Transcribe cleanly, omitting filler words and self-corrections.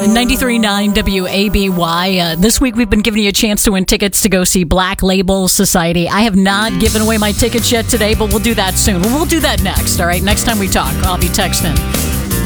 93.9 WABY. This week we've been giving you a chance to win tickets to go see Black Label Society. I have not given away my tickets yet today, but we'll do that soon. We'll do that next, all right? Next time we talk, I'll be texting.